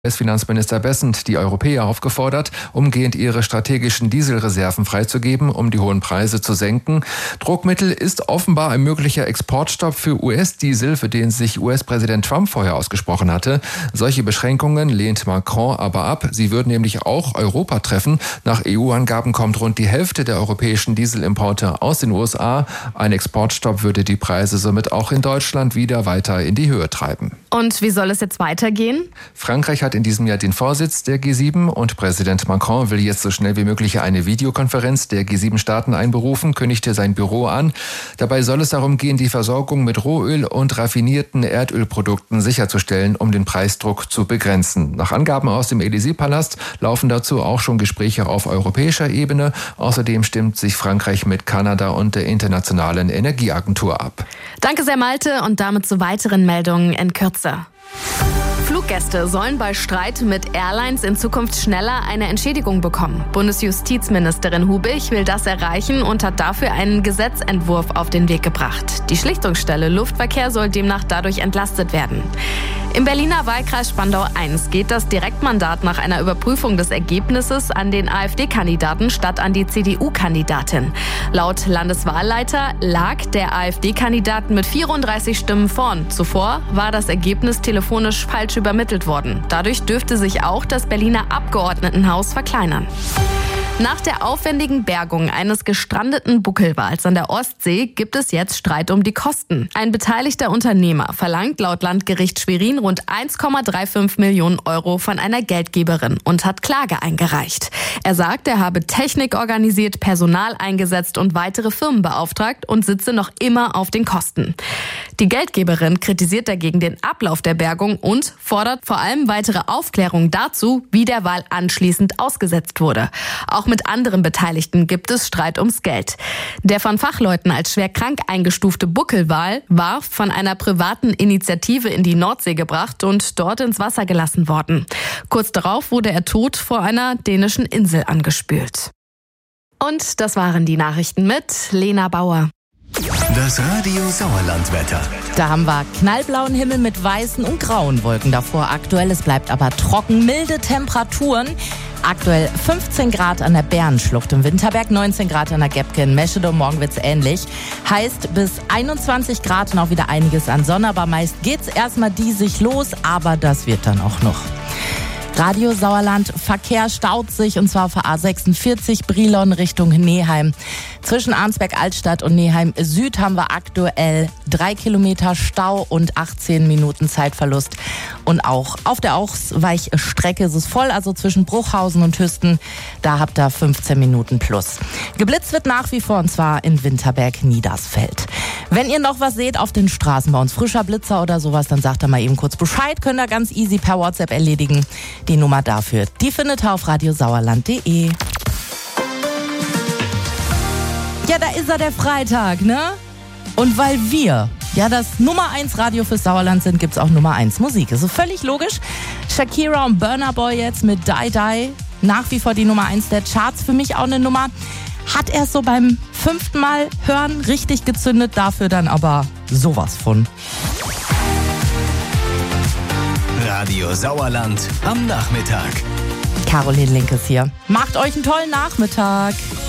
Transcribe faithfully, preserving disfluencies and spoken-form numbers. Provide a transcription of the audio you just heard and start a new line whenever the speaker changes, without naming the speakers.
U S-Finanzminister Bessent die Europäer aufgefordert, umgehend ihre strategischen Dieselreserven freizugeben, um die hohen Preise zu senken. Druckmittel ist offenbar ein möglicher Exportstopp für U S-Diesel, für den sich U S-Präsident Trump vorher ausgesprochen hatte. Solche Beschränkungen lehnt Macron aber ab. Sie würden nämlich auch Europa treffen. Nach E U-Angaben kommt rund die Hälfte der europäischen Dieselimporte aus den U S A. Ein Exportstopp würde die Preise somit auch in Deutschland wieder weiter in die Höhe treiben.
Und wie soll es jetzt weitergehen?
Frankreich hat in diesem Jahr den Vorsitz der G sieben und Präsident Macron will jetzt so schnell wie möglich eine Videokonferenz der G sieben Staaten einberufen, kündigte sein Büro an. Dabei soll es darum gehen, die Versorgung mit Rohöl und raffinierten Erdölprodukten sicherzustellen, um den Preisdruck zu begrenzen. Nach Angaben aus dem Élysée-Palast laufen dazu auch schon Gespräche auf europäischer Ebene. Außerdem stimmt sich Frankreich mit Kanada und der Internationalen Energieagentur ab.
Danke sehr, Malte, und damit zu weiteren Meldungen in Kürze. Fluggäste sollen bei Streit mit Airlines in Zukunft schneller eine Entschädigung bekommen. Bundesjustizministerin Hubich will das erreichen und hat dafür einen Gesetzentwurf auf den Weg gebracht. Die Schlichtungsstelle Luftverkehr soll demnach dadurch entlastet werden. Im Berliner Wahlkreis Spandau eins geht das Direktmandat nach einer Überprüfung des Ergebnisses an den AfD-Kandidaten statt an die C D U-Kandidatin. Laut Landeswahlleiter lag der AfD-Kandidat mit vierunddreißig Stimmen vorn. Zuvor war das Ergebnis telefonisch falsch übermittelt worden. Dadurch dürfte sich auch das Berliner Abgeordnetenhaus verkleinern. Nach der aufwendigen Bergung eines gestrandeten Buckelwals an der Ostsee gibt es jetzt Streit um die Kosten. Ein beteiligter Unternehmer verlangt laut Landgericht Schwerin rund eins Komma fünfunddreißig Millionen Euro von einer Geldgeberin und hat Klage eingereicht. Er sagt, er habe Technik organisiert, Personal eingesetzt und weitere Firmen beauftragt und sitze noch immer auf den Kosten. Die Geldgeberin kritisiert dagegen den Ablauf der Bergung und fordert vor allem weitere Aufklärung dazu, wie der Wal anschließend ausgesetzt wurde. Auch mit anderen Beteiligten gibt es Streit ums Geld. Der von Fachleuten als schwer krank eingestufte Buckelwal war von einer privaten Initiative in die Nordsee gebracht und dort ins Wasser gelassen worden. Kurz darauf wurde er tot vor einer dänischen Insel angespült. Und das waren die Nachrichten mit Lena Bauer.
Das Radio Sauerland-Wetter.
Da haben wir knallblauen Himmel mit weißen und grauen Wolken davor. Aktuell, es bleibt aber trocken, milde Temperaturen. Aktuell fünfzehn Grad an der Bärenschlucht im Winterberg, neunzehn Grad an der Gebke in Meschede. Morgen wird's ähnlich. Heißt bis einundzwanzig Grad und auch wieder einiges an Sonne. Aber meist geht's erstmal diesig los, aber das wird dann auch noch. Radio Sauerland, Verkehr staut sich und zwar auf der A sechsundvierzig Brilon Richtung Neheim. Zwischen Arnsberg-Altstadt und Neheim Süd haben wir aktuell drei Kilometer Stau und achtzehn Minuten Zeitverlust. Und auch auf der Ausweichstrecke ist es voll, also zwischen Bruchhausen und Hüsten, da habt ihr fünfzehn Minuten plus. Geblitzt wird nach wie vor und zwar in Winterberg-Niedersfeld. Wenn ihr noch was seht auf den Straßen bei uns, frischer Blitzer oder sowas, dann sagt ihr mal eben kurz Bescheid, könnt ihr ganz easy per WhatsApp erledigen. Die Nummer dafür, die findet ihr auf radiosauerland punkt de. Ja, da ist er, der Freitag, ne? Und weil wir ja das Nummer eins Radio fürs Sauerland sind, gibt's auch Nummer eins Musik. Also völlig logisch. Shakira und Burna Boy jetzt mit Die Die. Nach wie vor die Nummer eins der Charts. Für mich auch eine Nummer. Hat er so beim fünften Mal hören richtig gezündet. Dafür dann aber sowas von.
Radio Sauerland am Nachmittag.
Caroline Linkes hier. Macht euch einen tollen Nachmittag.